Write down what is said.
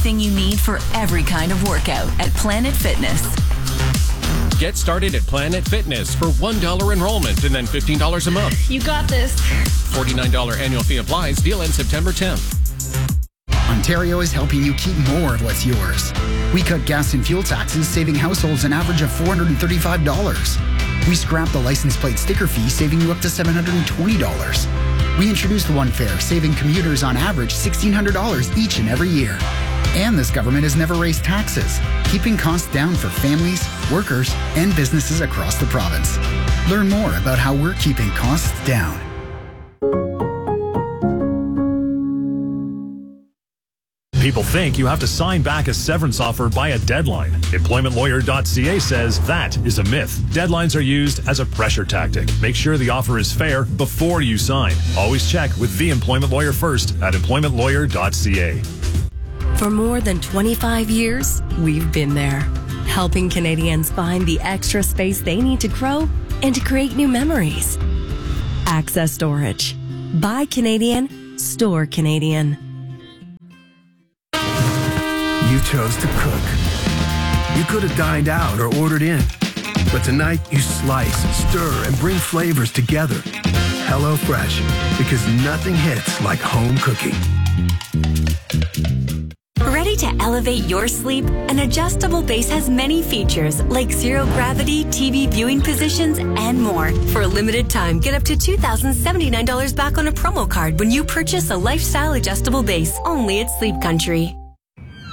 everything you need for every kind of workout at Planet Fitness. Get started at Planet Fitness for $1 enrollment and then $15 a month. You got this. $49 annual fee applies. Deal ends September 10th. Ontario is helping you keep more of what's yours. We cut gas and fuel taxes, saving households an average of $435. We scrapped the license plate sticker fee, saving you up to $720. We introduced One Fare, saving commuters on average $1,600 each and every year. And this government has never raised taxes, keeping costs down for families, workers, and businesses across the province. Learn more about how we're keeping costs down. People think you have to sign back a severance offer by a deadline. EmploymentLawyer.ca says that is a myth. Deadlines are used as a pressure tactic. Make sure the offer is fair before you sign. Always check with the employment lawyer first at EmploymentLawyer.ca. For more than 25 years, we've been there, helping Canadians find the extra space they need to grow and to create new memories. Access Storage. Buy Canadian, store Canadian. You chose to cook. You could have dined out or ordered in. But tonight, you slice, stir, and bring flavors together. HelloFresh, because nothing hits like home cooking. Ready to elevate your sleep? An adjustable base has many features like zero gravity, TV viewing positions, and more. For a limited time, get up to $2,079 back on a promo card when you purchase a lifestyle adjustable base only at Sleep Country.